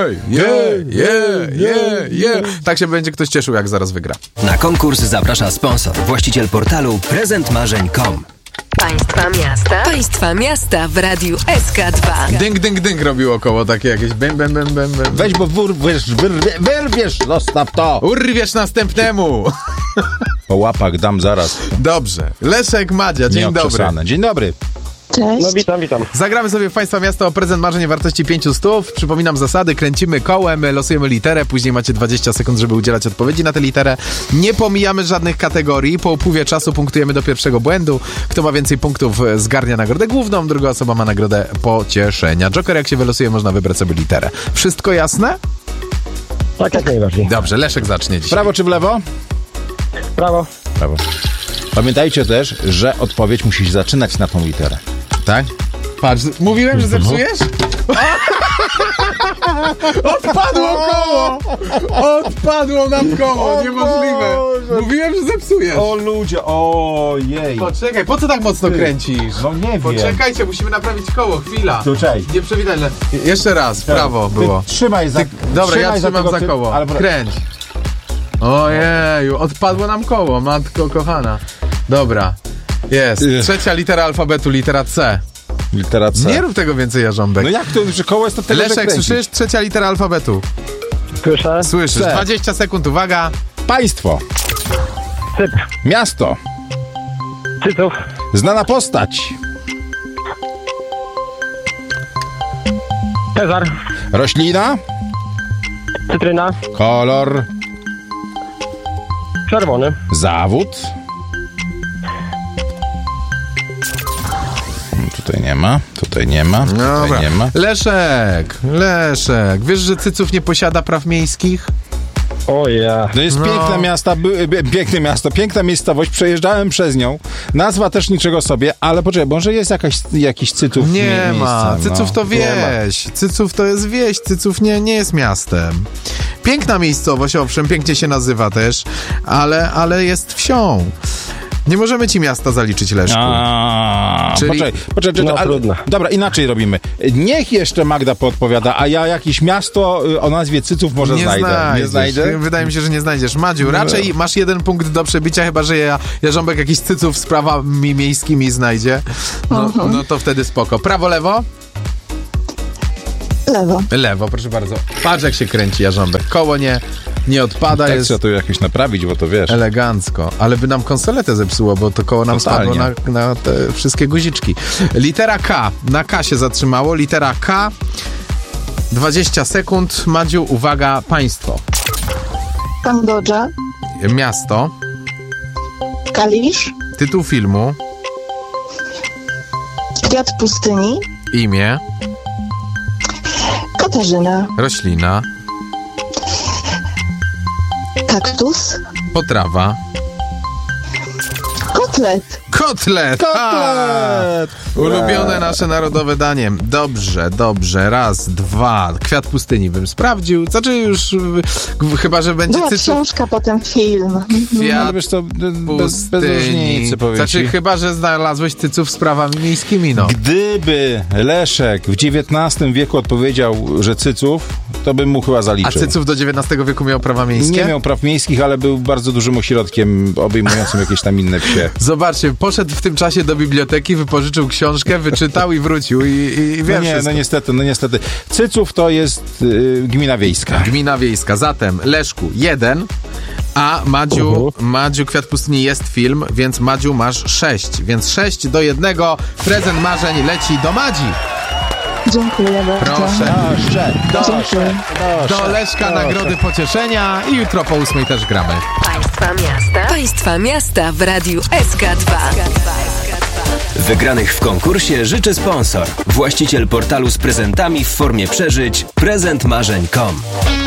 Tak się będzie ktoś cieszył, jak zaraz wygra. Na konkurs zaprasza sponsor, właściciel portalu prezentmarzeń.com. Państwa miasta w radiu SK2. Dynk, dynk, dynk robiło około takie jakieś bim. Weź, bo wyrwiesz, zostaw to. Urwiesz następnemu. Po łapach dam zaraz. Dobrze. Leszek, Madzia, dzień dobry. Dzień dobry. Cześć. No witam. Zagramy sobie w Państwa miasto o prezent marzeń wartości 500. Przypominam zasady, kręcimy kołem, losujemy literę, później macie 20 sekund, żeby udzielać odpowiedzi na tę literę. Nie pomijamy żadnych kategorii, po upływie czasu punktujemy do pierwszego błędu. Kto ma więcej punktów, zgarnia nagrodę główną, druga osoba ma nagrodę pocieszenia. Joker, jak się wylosuje, można wybrać sobie literę. Wszystko jasne? Tak, jak najbardziej. Dobrze, Leszek zacznie dzisiaj. Prawo czy w lewo? Prawo. Prawo. Pamiętajcie też, że odpowiedź musi się zaczynać na tą literę. Tak? Patrz, mówiłem, że zepsujesz? Odpadło koło! Odpadło nam koło, niemożliwe. Mówiłem, że zepsujesz. O ludzie, ojej. Poczekaj, po co tak mocno kręcisz? No nie wiem. Poczekajcie, musimy naprawić koło, chwila. Tu cześć. Nieprzewidywalne. Jeszcze raz, prawo było. Trzymaj za Dobra, ja trzymam tego za koło. Ale... Kręć. Ojeju, odpadło nam koło, matko kochana. Dobra, jest. Trzecia litera alfabetu, litera C. Litera C. Nie rób tego więcej, Jarząbek. No jak to, że koło jest to tyle, Leszek, słyszysz? Trzecia litera alfabetu. Słyszę. Słyszysz. C. 20 sekund, uwaga. Państwo. Cypr. Miasto. Cyców. Znana postać. Cezar. Roślina. Cytryna. Kolor. Czerwony. Zawód. Tutaj nie ma. Tutaj nie ma. Tutaj nie ma. Leszek, wiesz, że Cyców nie posiada praw miejskich? O ja. To jest piękne miasto, piękna miejscowość, przejeżdżałem przez nią. Nazwa też niczego sobie, ale poczekaj, może jest jakiś Cyców Nie ma, miejsce, Cyców to wieś, Cyców to jest wieś, Cyców nie jest miastem. Piękna miejscowość, owszem, pięknie się nazywa też, ale jest wsią. Nie możemy ci miasta zaliczyć, Leszku. Czyli... Poczekaj, no, trudno. Dobra, inaczej robimy. Niech jeszcze Magda podpowiada, a ja jakieś miasto o nazwie Cyców może znajdę. Nie znajdę? Wydaje mi się, że nie znajdziesz. Madziu, raczej masz 1 punkt do przebicia, chyba że Jarząbek jakiś Cyców z prawami miejskimi znajdzie. No to wtedy spoko. Prawo, lewo? Lewo. Lewo, proszę bardzo. Patrz, jak się kręci Jarząbek. Koło nie odpada. Tak, jest trzeba to jakoś naprawić, bo to wiesz. elegancko. Ale by nam konsoletę zepsuło, bo to koło nam Totalnie. spadło na te wszystkie guziczki. Litera K. Na K się zatrzymało. Litera K. 20 sekund. Madziu, uwaga, państwo. Kambodża. Miasto. Kalisz. Tytuł filmu. Kwiat pustyni. Imię. Katarzyna. Roślina. Kaktus. Potrawa. Kotlet. Kotlet! Ulubione nasze narodowe danie. Dobrze. Raz, dwa. Kwiat pustyni bym sprawdził. Znaczy już chyba, że będzie Była Cyców. książka, potem film. Kwiat Ale wiesz to bez różnicy, powiem Znaczy ci. chyba, że znalazłeś Cyców z prawami miejskimi, no. Gdyby Leszek w XIX wieku odpowiedział, że Cyców, to bym mu chyba A zaliczył. Cyców do XIX wieku miał prawa miejskie? Nie miał praw miejskich, ale był bardzo dużym ośrodkiem obejmującym jakieś tam inne wsie. Zobaczcie, poszedł w tym czasie do biblioteki, wypożyczył książkę, wyczytał i wrócił i wie wszystko. No niestety. Cyców to jest gmina wiejska. Gmina wiejska. Zatem, Leszku, 1, a Madziu, Kwiat pustyni jest film, więc Madziu masz 6. Więc 6-1. Prezent marzeń leci do Madzi. Dziękuję bardzo. Proszę. Dziękuję. Do Leszka nagrody pocieszenia i jutro po 8 też gramy. Państwa miasta w radiu SK2. Wygranych w konkursie życzy sponsor, właściciel portalu z prezentami w formie przeżyć prezentmarzeń.com.